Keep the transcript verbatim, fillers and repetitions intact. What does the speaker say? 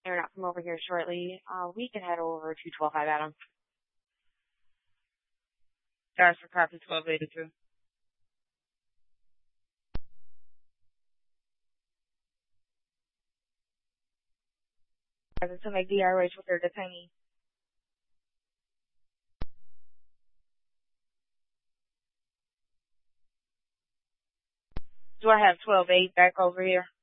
They're not from over here shortly. Uh, we can head over to twelve five Adam. Guys for copy twelve eighty-two. As to make D R H with their detainee. Do I have twelve eight back over here?